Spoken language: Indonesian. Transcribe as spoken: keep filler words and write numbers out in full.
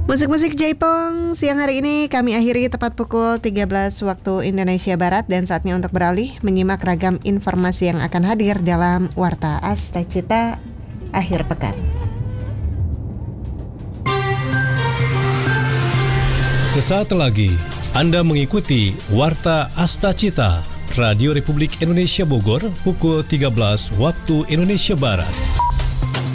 Musik-musik Jaipong siang hari ini kami akhiri tepat pukul tiga belas waktu Indonesia Barat, dan saatnya untuk beralih menyimak ragam informasi yang akan hadir dalam Warta Asta Cita akhir pekan. Sesaat lagi Anda mengikuti Warta Asta Cita Radio Republik Indonesia Bogor pukul tiga belas waktu Indonesia Barat.